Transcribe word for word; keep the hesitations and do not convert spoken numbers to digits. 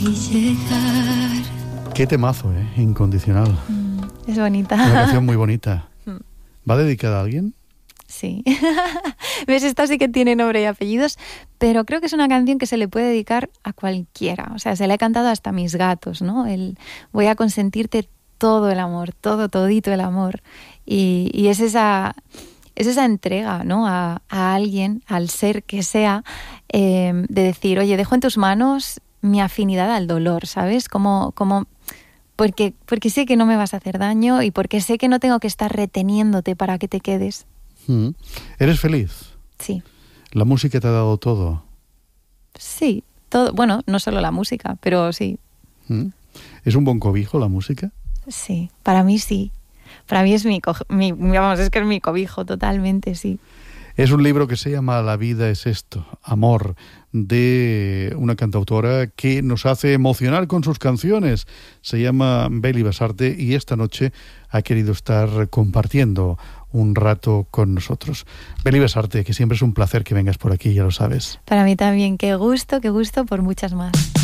Qué temazo, ¿eh? Incondicional. Mm, es bonita. Una canción muy bonita. ¿Va dedicada a alguien? Sí. ¿Ves? Esta sí que tiene nombre y apellidos, pero creo que es una canción que se le puede dedicar a cualquiera. O sea, se la he cantado hasta a mis gatos, ¿no? El voy a consentirte todo el amor, todo, todito el amor. Y, y es esa... Es esa entrega, ¿no? A, a alguien, al ser que sea, eh, de decir, oye, dejo en tus manos mi afinidad al dolor, ¿sabes? Como, como, porque, porque sé que no me vas a hacer daño y porque sé que no tengo que estar reteniéndote para que te quedes. Mm. ¿Eres feliz? Sí. ¿La música te ha dado todo? Sí, todo. Bueno, no solo la música, pero sí. Mm. ¿Es un buen cobijo la música? Sí, para mí sí. Para mí es mi, mi, vamos, es que es mi cobijo totalmente, sí. Es un libro que se llama La vida es esto, amor, de una cantautora que nos hace emocionar con sus canciones. Se llama Beli Basarte y esta noche ha querido estar compartiendo un rato con nosotros. Beli Basarte, que siempre es un placer que vengas por aquí, ya lo sabes. Para mí también, qué gusto, qué gusto por muchas más.